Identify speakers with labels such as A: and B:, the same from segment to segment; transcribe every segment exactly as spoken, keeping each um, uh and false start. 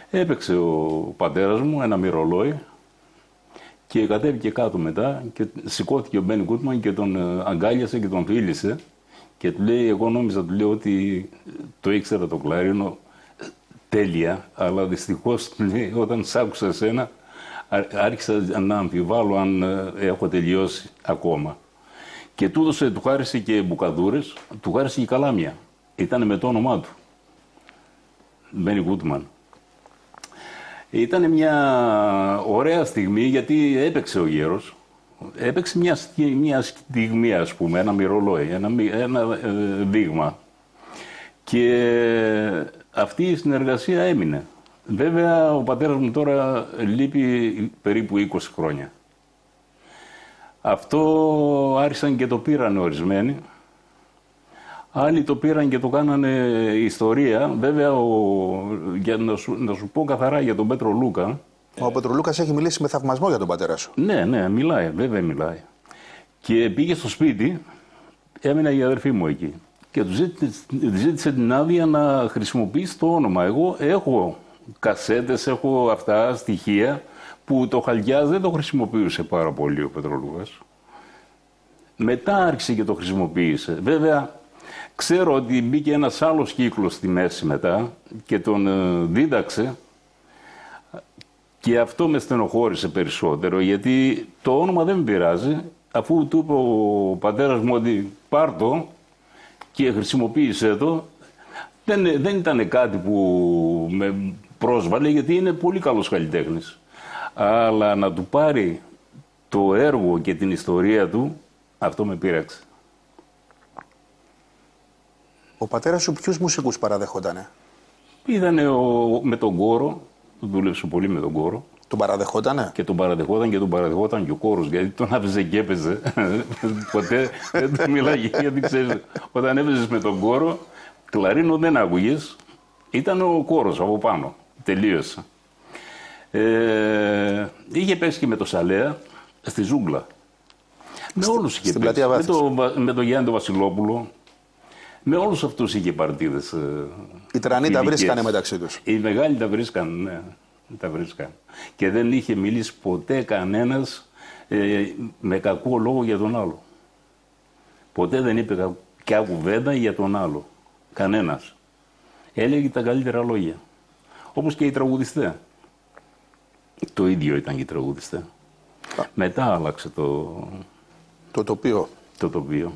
A: Έπαιξε ο πατέρας μου ένα μυρολόι και κατέβηκε κάτω μετά και σηκώθηκε ο Μπένι Γκούτμαν και τον αγκάλιασε και τον φίλησε και του λέει, εγώ νόμιζα, του λέει, ότι το ήξερα το κλαρίνο τέλεια, αλλά δυστυχώς, του λέει, όταν σ' άκουσα εσένα, άρχισα να αμφιβάλλω αν έχω τελειώσει ακόμα. Και του έδωσε, του χάρισε και μπουκαδούρες, του χάρισε και καλάμια. Ήταν με το όνομά του. Μπένι Γκούτμαν. Ήταν μια ωραία στιγμή γιατί έπαιξε ο γέρος. Έπαιξε μια, μια στιγμή, ας πούμε, ένα μυρολόι, ένα, ένα ε, δείγμα. Και αυτή η συνεργασία έμεινε. Βέβαια, ο πατέρας μου τώρα λείπει περίπου είκοσι χρόνια. Αυτό άρχισαν και το πήραν ορισμένοι. Άλλοι το πήραν και το κάνανε ιστορία. Βέβαια, ο, για να σου, να σου πω καθαρά για τον Πέτρο Λούκα.
B: Ο Πέτρο Λούκας έχει μιλήσει με θαυμασμό για τον πατέρα σου.
A: Ναι, ναι, μιλάει, βέβαια μιλάει. Και πήγε στο σπίτι, έμεινα η αδερφή μου εκεί. Και του ζήτησε, ζήτησε την άδεια να χρησιμοποιήσει το όνομα. Εγώ έχω κασέτες, έχω αυτά στοιχεία που το Χαλκιάς δεν το χρησιμοποιούσε πάρα πολύ ο Πέτρο Λούκας. Μετά άρχισε και το χρησιμοποίησε. Βέβαια, ξέρω ότι μπήκε ένας άλλος κύκλος στη μέση μετά και τον ε, δίδαξε και αυτό με στενοχώρησε περισσότερο, γιατί το όνομα δεν με πειράζει, αφού του είπε ο πατέρας μου ότι πάρ' το και χρησιμοποίησε το, δεν, δεν ήταν κάτι που με πρόσβαλε, γιατί είναι πολύ καλός καλλιτέχνης. Αλλά να του πάρει το έργο και την ιστορία του, αυτό με πείραξε.
B: Ο πατέρας σου ποιους μουσικούς παραδεχότανε?
A: Ήτανε ο, με τον κόρο, δούλεψε πολύ με τον κόρο.
B: Τον παραδεχότανε?
A: Και τον παραδεχόταν και τον παραδεχόταν και ο κόρος, γιατί τον άφησε και έπαιζε. Ποτέ δεν του μιλάγε, γιατί ξέρεις, όταν έπαιζες με τον κόρο, κλαρίνο δεν άκουγες, ήταν ο κόρος από πάνω, τελείωσε. Ε, είχε πέσει και με το Σαλέα, στη Ζούγκλα. Με όλους είχε πέσει. Με το, με το Γιάννη τον Βασιλόπουλο. Με όλους αυτούς είχε παρτίδες.
B: Οι τρανοί τα βρίσκανε μεταξύ τους.
A: Οι μεγάλοι τα βρίσκανε, ναι. Τα βρίσκανε. Και δεν είχε μιλήσει ποτέ κανένας ε, με κακό λόγο για τον άλλο. Ποτέ δεν είπε κακιά κουβέντα για τον άλλο. Κανένας. Έλεγε τα καλύτερα λόγια. Όπως και οι τραγουδιστές. Το ίδιο ήταν και οι τραγουδιστές. Μετά άλλαξε το...
B: Το τοπίο.
A: Το τοπίο.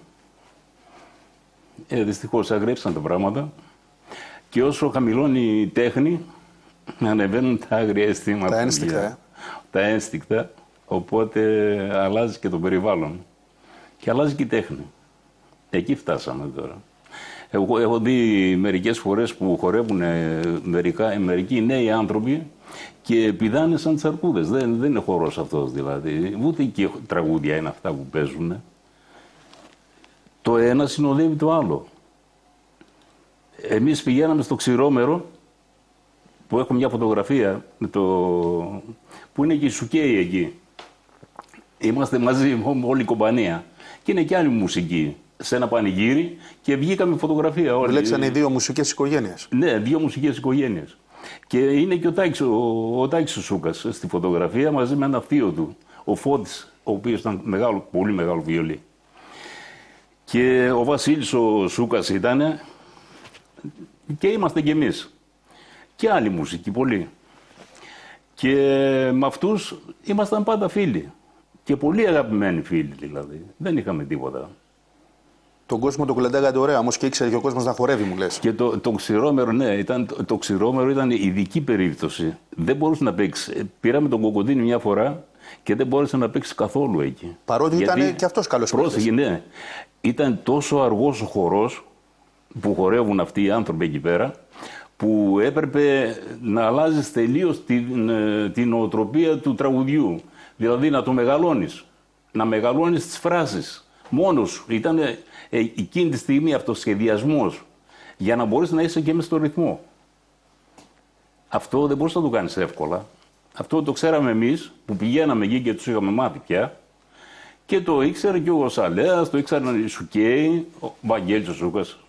A: Ε, δυστυχώς αγρέψαν τα πράγματα και όσο χαμηλώνει η τέχνη ανεβαίνουν τα άγρια αισθήματα.
B: Τα ένστικτα. Ε.
A: Τα ένστικτα, οπότε αλλάζει και το περιβάλλον και αλλάζει και η τέχνη. Εκεί φτάσαμε τώρα. Εγώ έχω δει μερικές φορές που χορεύουν μερικά, μερικοί νέοι άνθρωποι και πηδάνε σαν τις αρκούδες. Δεν, δεν είναι χορός αυτός δηλαδή. Ούτε και τραγούδια είναι αυτά που παίζουν. Το ένα συνοδεύει το άλλο. Εμείς πηγαίναμε στο Ξηρόμερο, που έχω μια φωτογραφία, με το... που είναι και η Σουκέη εκεί. Είμαστε μαζί με όλη η κομπανία. Και είναι και άλλη μουσική. Σε ένα πανηγύρι και βγήκαμε φωτογραφία όλοι.
B: Βλέξανε δύο μουσικές οικογένειες.
A: Ναι, δύο μουσικές οικογένειες. Και είναι και ο Τάκης ο, ο, Τάκης ο Σούκας στη φωτογραφία μαζί με ένα θείο του, ο Φώτης, ο οποίος ήταν μεγάλο, πολύ μεγάλο βιολί. Και ο Βασίλης ο Σούκας ήταν και είμαστε κι εμείς. Και άλλοι μουσικοί, πολλοί. Και με αυτούς ήμασταν πάντα φίλοι. Και πολύ αγαπημένοι φίλοι δηλαδή. Δεν είχαμε τίποτα.
B: Τον κόσμο τον κλαντάγατε ωραία, όμως και ήξερε και ο κόσμος να χορεύει, μου λες.
A: Και το, το Ξηρόμερο, ναι, ήταν, το, το Ξηρόμερο ήταν ειδική περίπτωση. Δεν μπορούσε να παίξει. Πήραμε τον Κοκοντίνη μια φορά και δεν μπόρεσε να παίξει καθόλου εκεί.
B: Παρότι γιατί ήταν και αυτός καλός
A: παίκτης. Ναι. Ήταν τόσο αργός ο χορός που χορεύουν αυτοί οι άνθρωποι εκεί πέρα, που έπρεπε να αλλάζεις τελείως την, την νοοτροπία του τραγουδιού. Δηλαδή να το μεγαλώνεις. Να μεγαλώνεις τις φράσεις. Μόνος σου. Ήταν ε, εκείνη τη στιγμή αυτοσχεδιασμός για να μπορείς να είσαι και μες στο ρυθμό. Αυτό δεν μπορείς να το κάνεις εύκολα. Αυτό το ξέραμε εμείς που πηγαίναμε εκεί και τους είχαμε μάθει πια. Και το ήξερε και ο Σαλέας, το ήξεραν οι Σουκέοι, ο Βαγγέλης ο Σούκας.